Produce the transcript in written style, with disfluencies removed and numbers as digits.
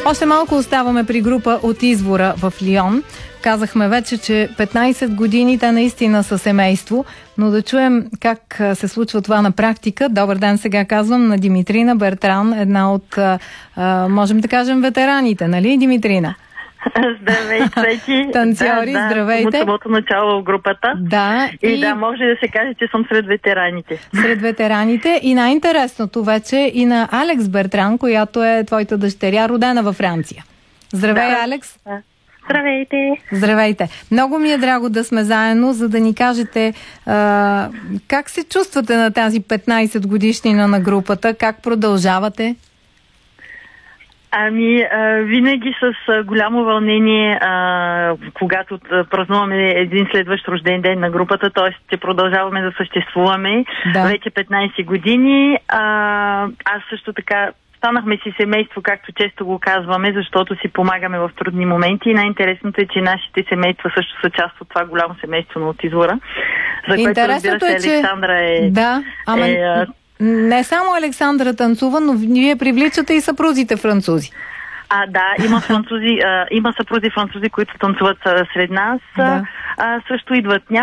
Още малко оставаме при група от Извора в Лион. Казахме вече, че 15 години те наистина са семейство, но да чуем как се случва това на практика. Добър ден, сега казвам на Димитрина Бертран, една от, можем да кажем, ветераните, нали, Димитрина? Здравейте, танцори, здравейте. От самото начало в групата. Да. И да, може да се каже, че съм сред ветераните. Сред ветераните и най-интересното вече и на Алекс Бертран, която е твоята дъщеря, родена във Франция. Здравей, да. Алекс. Здравейте. Здравейте. Много ми е драго да сме заедно, за да ни кажете как се чувствате на тази 15 годишнина на групата, как продължавате? Винаги с голямо вълнение, когато празнуваме един следващ рожден ден на групата, т.е. че продължаваме да съществуваме вече 15 години. Аз също така станахме си семейство, както често го казваме, защото си помагаме в трудни моменти. И най-интересното е, че нашите семейства също са част от това голямо семейство на от Извора. За което, разбира се, Александра е... Да, не само Александра танцува, но вие привличате и съпрузите французи. Да, има французи, има съпрузи французи, които танцуват сред нас. Да. Също идват